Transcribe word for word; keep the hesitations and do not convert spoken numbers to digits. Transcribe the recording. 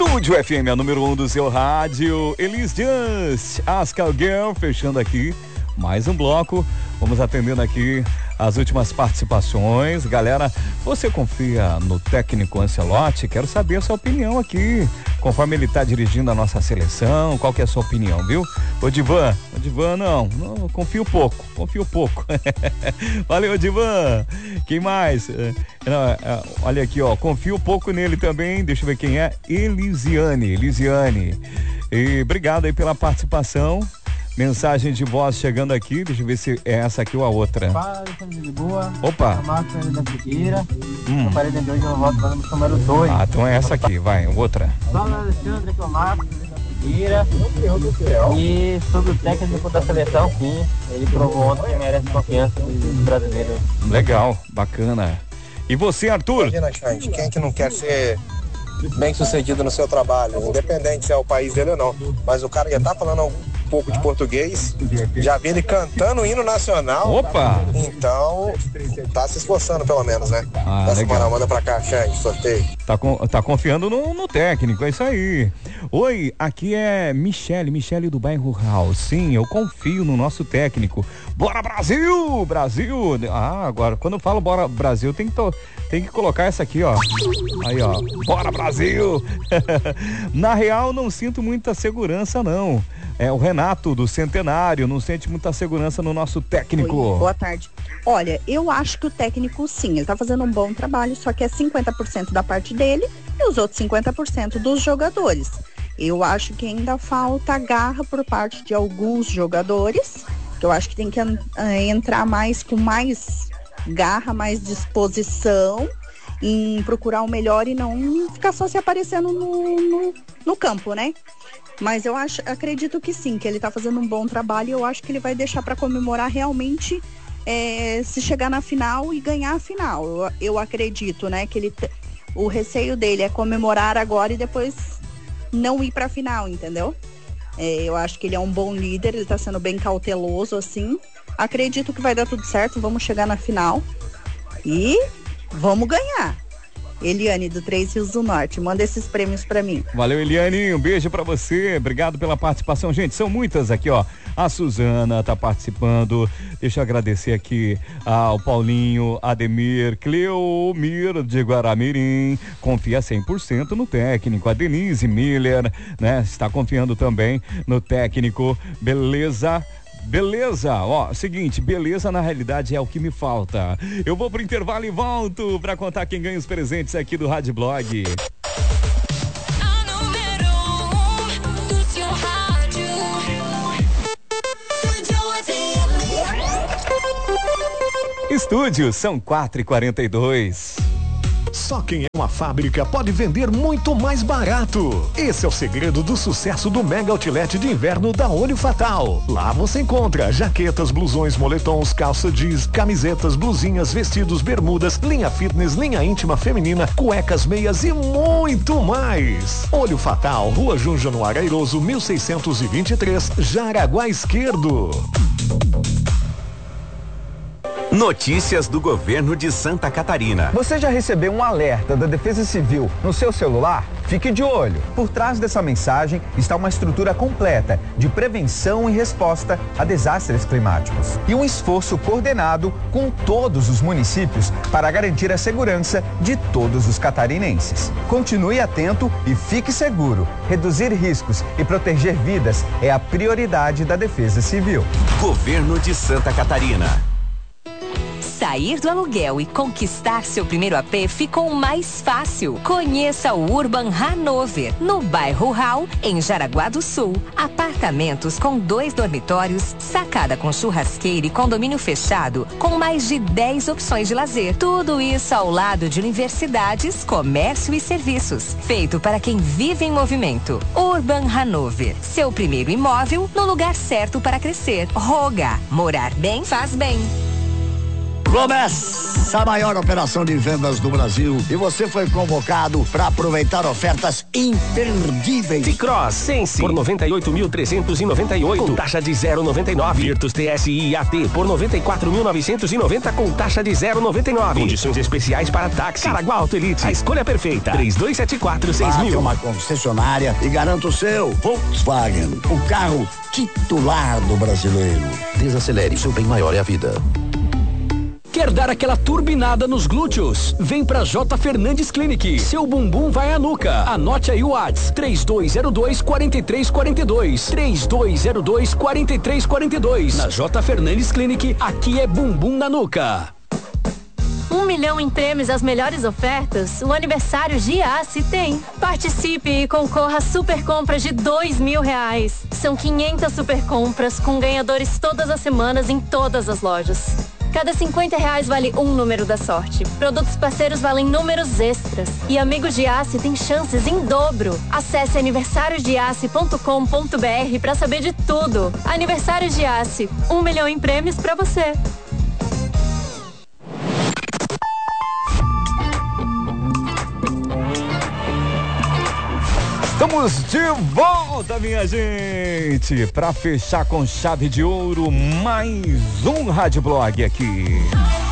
Estúdio F M, a número um do seu rádio. Elis Just, Ask a Girl, fechando aqui mais um bloco. Vamos atendendo aqui as últimas participações. Galera, você confia no técnico Ancelotti? Quero saber a sua opinião aqui, conforme ele está dirigindo a nossa seleção. Qual que é a sua opinião, viu? Ô Divan, ô Divan, não, não, confio pouco, confio pouco. Valeu, Divan. Quem mais? Não, olha aqui, ó, confio pouco nele também. Deixa eu ver quem é. Elisiane, Elisiane. E obrigado aí pela participação. Mensagem de voz chegando aqui, deixa eu ver se é essa aqui ou a outra. Fala, Alexandre de Boa. Opa. Marcos da Figueira. Hum. A parede de hoje eu volto para o número dois. Ah, então é essa aqui, vai, outra. Fala, Alexandre, aqui é o Marcos da Figueira. E sobre o técnico da seleção, sim, ele provou ontem que merece confiança dos brasileiros. Legal, bacana. E você, Arthur? Imagina, gente, quem é que não quer ser bem sucedido no seu trabalho, independente se é o país dele ou não, mas o cara já tá falando um pouco de português, já vi ele cantando o hino nacional. Opa! Então tá se esforçando pelo menos, né? Ah, Essa legal. moral, manda pra cá, Xande, sorteio. Tá, com, tá confiando no, no técnico, é isso aí. Oi, aqui é Michele, Michele do bairro Rural. Sim, eu confio no nosso técnico. Bora Brasil! Brasil! Ah, agora, quando eu falo bora Brasil, tem que, to, tem que colocar essa aqui, ó. Aí, ó. Bora Brasil! Na real, não sinto muita segurança, não. É o Renato do Centenário, não sente muita segurança no nosso técnico. Oi, boa tarde. Olha, eu acho que o técnico sim, ele tá fazendo um bom trabalho, só que é cinquenta por cento da parte dele e os outros cinquenta por cento dos jogadores. Eu acho que ainda falta garra por parte de alguns jogadores, que eu acho que tem que uh, entrar mais com mais garra, mais disposição em procurar o melhor e não ficar só se aparecendo no, no, no campo, né? Mas eu acho, acredito que sim, que ele tá fazendo um bom trabalho e eu acho que ele vai deixar para comemorar realmente é, se chegar na final e ganhar a final. Eu, eu acredito, né, que ele t- o receio dele é comemorar agora e depois não ir pra final, entendeu? É, eu acho que ele é um bom líder, ele tá sendo bem cauteloso, assim. Acredito que vai dar tudo certo, vamos chegar na final e vamos ganhar. Eliane, do Três Rios do Norte, manda esses prêmios pra mim. Valeu, Eliane, um beijo pra você, obrigado pela participação. Gente, são muitas aqui, ó. A Suzana tá participando, deixa eu agradecer aqui ao Paulinho, Ademir, Cleomir de Guaramirim, confia cem por cento no técnico. A Denise Miller, né, está confiando também no técnico, beleza? Beleza, ó, seguinte, beleza na realidade é o que me falta. Eu vou pro intervalo e volto pra contar quem ganha os presentes aqui do Rádio Blog. Estúdio, são quatro e quarenta e dois. Só quem é uma fábrica pode vender muito mais barato. Esse é o segredo do sucesso do Mega Outlet de Inverno da Olho Fatal. Lá você encontra jaquetas, blusões, moletons, calça jeans, camisetas, blusinhas, vestidos, bermudas, linha fitness, linha íntima feminina, cuecas, meias e muito mais. Olho Fatal, Rua João Januário Airoso, mil seiscentos e vinte e três, Jaraguá Esquerdo. Notícias do governo de Santa Catarina. Você já recebeu um alerta da Defesa Civil no seu celular? Fique de olho. Por trás dessa mensagem está uma estrutura completa de prevenção e resposta a desastres climáticos. E um esforço coordenado com todos os municípios para garantir a segurança de todos os catarinenses. Continue atento e fique seguro. Reduzir riscos e proteger vidas é a prioridade da Defesa Civil. Governo de Santa Catarina. Sair do aluguel e conquistar seu primeiro A P ficou mais fácil. Conheça o Urban Hanover, no bairro Rural, em Jaraguá do Sul. Apartamentos com dois dormitórios, sacada com churrasqueira e condomínio fechado, com mais de dez opções de lazer. Tudo isso ao lado de universidades, comércio e serviços. Feito para quem vive em movimento. Urban Hanover, seu primeiro imóvel no lugar certo para crescer. Roga, morar bem faz bem. Começa a maior operação de vendas do Brasil e você foi convocado para aproveitar ofertas imperdíveis. T-Cross Sense por noventa e oito mil trezentos e noventa e oito com taxa de zero vírgula noventa e nove. Virtus T S I A T por noventa e quatro mil novecentos e noventa com taxa de zero vírgula noventa e nove. Condições especiais para táxi. Caraguá Auto Elite, a escolha perfeita. três dois sete quatro seis mil. Uma concessionária e garanta o seu Volkswagen, o carro titular do brasileiro. Desacelere, seu bem maior é a vida. Quer dar aquela turbinada nos glúteos? Vem pra J. Fernandes Clinic. Seu bumbum vai à nuca. Anote aí o WhatsApp três dois zero dois, quatro três quatro dois. três dois zero dois, quatro três quatro dois. Na J. Fernandes Clinic, aqui é bumbum na nuca. Um milhão em prêmios, as melhores ofertas, o aniversário Giasse tem. Participe e concorra a super compras de dois mil reais. São quinhentas super compras com ganhadores todas as semanas em todas as lojas. Cada cinquenta reais vale um número da sorte. Produtos parceiros valem números extras. E amigos Giasse tem chances em dobro. Acesse aniversário giasse ponto com ponto br para saber de tudo. Aniversário Giasse, um milhão em prêmios para você. Estamos de volta, minha gente, para fechar com chave de ouro mais um Rádio Blog aqui.